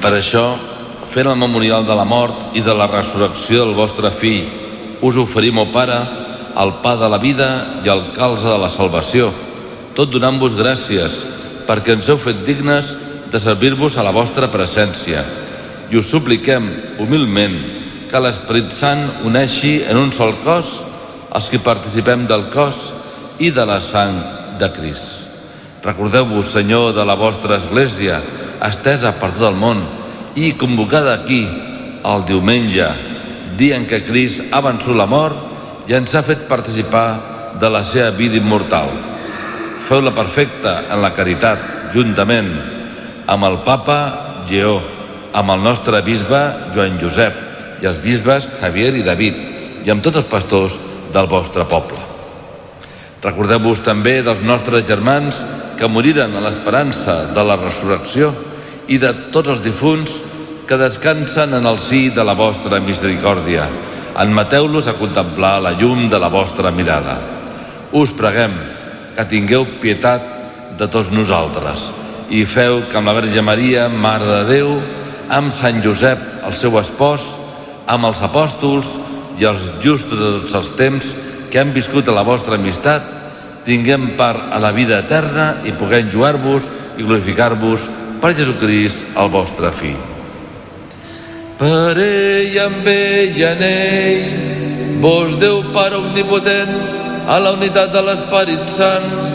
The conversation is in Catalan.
Per això, fent el memorial de la mort i de la resurrecció del vostre Fill, us oferim, ó Pare, el pa de la vida i el calze de la salvació, tot donant-vos gràcies, perquè ens heu fet dignes de servir-vos a la vostra presència. I us supliquem, humilment, que l'Esperit Sant uneixi en un sol cos els que participem del cos i de la sang de Crist. Recordeu-vos, Senyor, de la vostra Església, estesa per tot el món i convocada aquí, el diumenge, dia en què Crist ha vençut la mort i ens ha fet participar de la seva vida immortal. Feu-la perfecta en la caritat, juntament amb el Papa Lleó, amb el nostre bisbe Joan Josep i els bisbes Javier i David, i amb tots els pastors del vostre poble. Recordeu-vos també dels nostres germans que moriren a l'esperança de la resurrecció i de tots els difunts que descansen en el si de la vostra misericòrdia. Admeteu-los a contemplar la llum de la vostra mirada. Us preguem que tingueu pietat de tots nosaltres i feu que amb la Verge Maria, Mare de Déu, amb Sant Josep, el seu espòs, amb els apòstols i els justos de tots els temps que han viscut a la vostra amistat, tinguem part a la vida eterna i puguem lloar-vos i glorificar-vos per Jesucrist, el vostre Fill. Per ell, amb ell i en ell, vos Déu Pare Omnipotent, a la unitat de l'Esperit Sant,